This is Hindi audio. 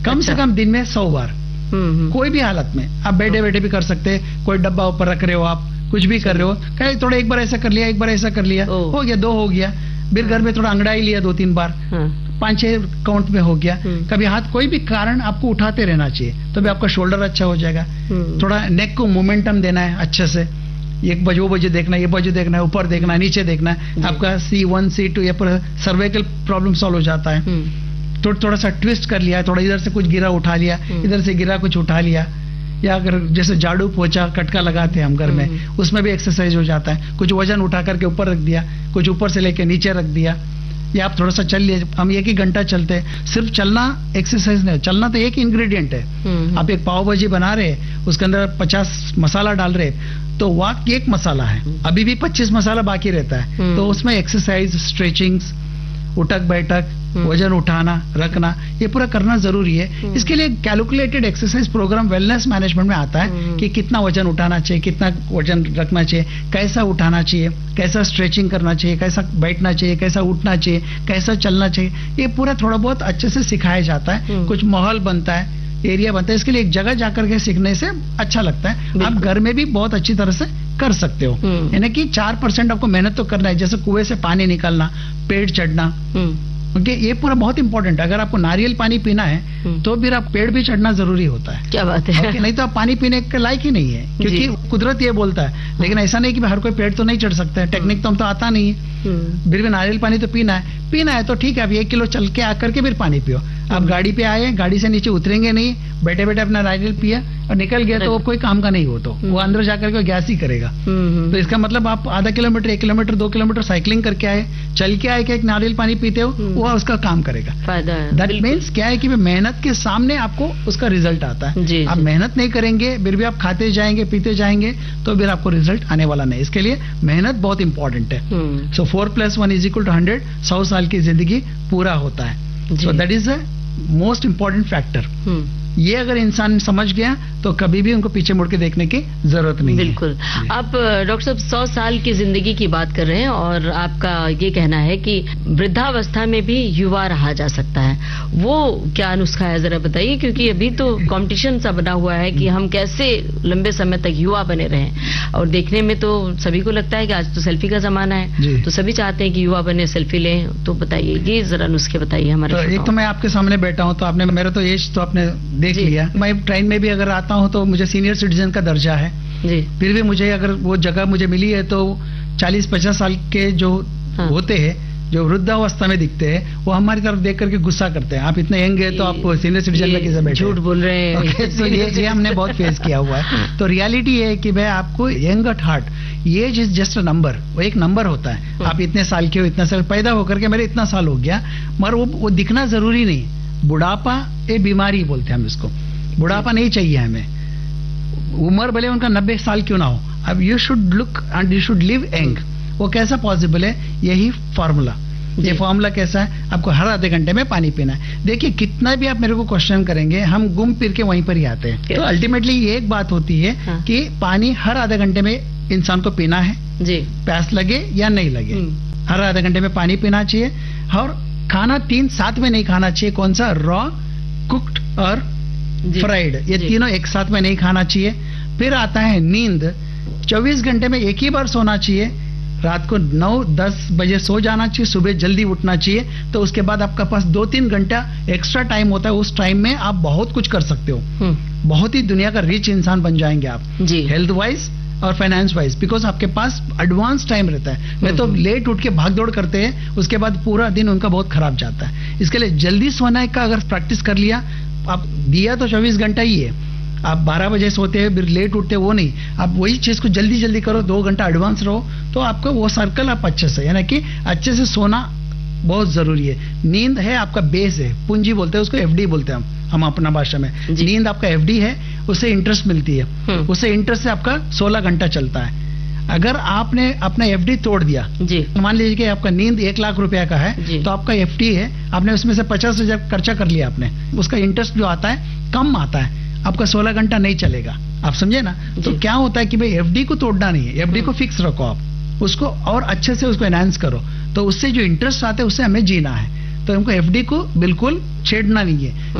कम से कम दिन में 100 बार, कोई भी हालत में। आप बैठे बैठे भी कर सकते हैं, कोई डब्बा ऊपर रख रहे हो, आप कुछ भी कर रहे हो, कहीं थोड़ा एक बार ऐसा कर लिया, एक बार ऐसा कर लिया, हो गया, 2 हो गया। फिर घर में थोड़ा अंगड़ाई लिया 2-3 बार, 5-6 काउंट में हो गया। कभी हाथ, कोई भी कारण आपको उठाते रहना चाहिए, तो भी आपका शोल्डर अच्छा हो जाएगा। थोड़ा नेक को मोमेंटम देना है अच्छे से, एक बाजू बाजू देखना है, ये बाजू देखना है, ऊपर देखना है, नीचे देखना है, आपका C1 C2 या पर सर्वाइकल प्रॉब्लम सॉल्व हो जाता है। तो थोड़ा सा ट्विस्ट कर लिया, थोड़ा इधर से कुछ गिरा उठा लिया, इधर से गिरा कुछ उठा लिया, या अगर जैसे झाड़ू पोछा कटका लगाते हैं हम घर में, उसमें भी एक्सरसाइज हो जाता है। कुछ वजन उठा करके ऊपर रख दिया, कुछ ऊपर से लेके नीचे रख दिया, या आप थोड़ा सा चल लिए। हम 1 घंटा चलते हैं, सिर्फ चलना एक्सरसाइज नहीं, चलना तो एक इंग्रेडिएंट है। आप एक पाव भाजी बना रहे, उसके अंदर 50 मसाला डाल रहे, तो वॉक एक मसाला है, अभी भी 25 मसाला बाकी रहता है। तो उसमें एक्सरसाइज, स्ट्रेचिंग्स, उठक बैठक, वजन उठाना रखना, ये पूरा करना जरूरी है। इसके लिए calculated exercise programme wellness management में आता है कि कितना वजन उठाना चाहिए, कितना वजन रखना चाहिए, कैसा उठाना चाहिए, कैसा स्ट्रेचिंग करना चाहिए, कैसा बैठना चाहिए, कैसा उठना चाहिए, कैसा चलना चाहिए। ये पूरा थोड़ा बहुत अच्छे से सिखाया जाता है। कुछ माहौल बनता है, एरिया बनता है। इसके लिए एक जगह जाकर के सीखने से अच्छा लगता है। आप घर में भी बहुत अच्छी तरह से कर सकते हो। यानी कि 4% आपको मेहनत तो करना है, जैसे कुएं से पानी निकालना, पेड़ चढ़ना, ओके, ये पूरा बहुत इंपॉर्टेंट है। अगर आपको नारियल पानी पीना है तो फिर आप पेड़ भी चढ़ना जरूरी होता है। क्या बात है। नहीं तो आप पानी पीने के लायक ही नहीं है, क्योंकि कुदरत ये बोलता है। लेकिन ऐसा नहीं कि हर कोई पेड़ तो नहीं चढ़ सकता है, टेक्निक तो हम तो आता नहीं है। फिर भी नारियल पानी तो पीना है तो ठीक है, आप 1 किलो चल के आकर के फिर पानी पियो। आप गाड़ी पे आए, गाड़ी से नीचे उतरेंगे नहीं, बैठे बैठे अपना नारियल पिया और निकल गया, तो वो कोई काम का नहीं हो, तो वो अंदर जाकर के गैस ही करेगा। तो इसका मतलब आप आधा किलोमीटर, 1 किलोमीटर, 2 किलोमीटर साइकिलिंग करके आए, चल के आए, कि एक नारियल पानी पीते हो, वो उसका काम करेगा। फायदा है। दैट मीन्स क्या है कि मेहनत के सामने आपको उसका रिजल्ट आता है। आप मेहनत नहीं करेंगे, फिर भी आप खाते जाएंगे, पीते जाएंगे, तो फिर आपको रिजल्ट आने वाला नहीं। इसके लिए मेहनत बहुत इंपॉर्टेंट है। सो 4+1 = 100, 100 साल की जिंदगी पूरा होता है। So that is the most important factor. ये अगर इंसान समझ गया तो कभी भी उनको पीछे मुड़ के देखने की जरूरत नहीं है। बिल्कुल। आप डॉक्टर साहब 100 साल की जिंदगी की बात कर रहे हैं, और आपका ये कहना है कि वृद्धावस्था में भी युवा रहा जा सकता है। वो क्या नुस्खा है, जरा बताइए, क्योंकि अभी तो कंपटीशन सा बना हुआ है कि हम कैसे लंबे समय तक युवा बने रहें। और देखने में तो सभी को लगता है कि आज तो सेल्फी का जमाना है, तो सभी चाहते हैं कि युवा बने, सेल्फी लें। तो बताइए, ये जरा नुस्खे बताइए हमारे। एक तो मैं आपके सामने बैठा हूँ, तो आपने मेरा तो एज तो आपने देख लिया। मैं ट्रेन में भी अगर आता हूँ तो मुझे सीनियर सिटीजन का दर्जा है जी। फिर भी मुझे अगर वो जगह मुझे मिली है, तो 40-50 साल के जो होते हैं, जो वृद्धावस्था में दिखते हैं, वो हमारी तरफ देख करके गुस्सा करते हैं। आप इतने यंग है तो आप सीनियर सिटीजन में कैसे बैठे, झूठ बोल रहे हैं। तो ये हमने बहुत फेस किया हुआ है। तो रियलिटी ये है कि भाई आपको young at heart, as is just a number, वो एक नंबर होता है। आप इतने साल के हो, इतना साल पैदा होकर के मेरे इतना साल हो गया, मगर वो दिखना जरूरी नहीं। बुढ़ापा ये बीमारी बोलते हैं हम इसको, बुढ़ापा नहीं चाहिए हमें। उम्र भले उनका 90 साल क्यों ना हो, अब you should look and you should live young. वो कैसा पॉसिबल है, यही फॉर्मूला। ये फॉर्मूला कैसा है, आपको हर आधे घंटे में पानी पीना है। देखिए कितना भी आप मेरे को क्वेश्चन करेंगे, हम घूम फिर के वहीं पर ही आते हैं। तो अल्टीमेटली ये एक बात होती है कि पानी हर आधे घंटे में इंसान को पीना है जी, प्यास लगे या नहीं लगे, हर आधे घंटे में पानी पीना चाहिए। और खाना 3 साथ में नहीं खाना चाहिए। कौन सा, रॉ, कुक्ड और फ्राइड, ये तीनों एक साथ में नहीं खाना चाहिए। फिर आता है नींद, 24 घंटे में एक ही बार सोना चाहिए। रात को 9-10 बजे सो जाना चाहिए, सुबह जल्दी उठना चाहिए। तो उसके बाद आपका पास 2-3 घंटा एक्स्ट्रा टाइम होता है। उस टाइम में आप बहुत कुछ कर सकते हो, बहुत ही दुनिया का रिच इंसान बन जाएंगे आप, हेल्थ वाइज और फाइनेंस वाइज, बिकॉज आपके पास एडवांस टाइम रहता है। नहीं तो लेट उठ के भाग दौड़ करते हैं, उसके बाद पूरा दिन उनका बहुत खराब जाता है। इसके लिए जल्दी सोने का अगर प्रैक्टिस कर लिया, आप दिया तो 24 घंटा ही है। आप 12 बजे सोते हैं, फिर लेट उठते, वो नहीं, आप वही चीज को जल्दी जल्दी करो, 2 घंटा एडवांस रहो, तो आपको वो सर्कल आप अच्छे से, यानी कि अच्छे से सोना बहुत जरूरी है। नींद है आपका बेस है, पूंजी बोलते हैं उसको, FD बोलते हैं हम अपना भाषा में। नींद आपका FD है, उससे इंटरेस्ट मिलती है, उससे इंटरेस्ट से आपका 16 घंटा चलता है। अगर आपने अपना FD तोड़ दिया, मान लीजिए कि आपका नींद 1 लाख रुपया का है, तो आपका FD है, आपने उसमें से 50,000 खर्चा कर लिया आपने, उसका इंटरेस्ट जो आता है कम आता है, आपका 16 घंटा नहीं चलेगा। आप समझे ना। तो क्या होता है कि भाई FD को तोड़ना नहीं है, FD को फिक्स रखो, आप उसको और अच्छे से उसको एनहांस करो, तो उससे जो इंटरेस्ट आता है उससे हमें जीना है। तो हमको FD को बिल्कुल छेड़ना नहीं है।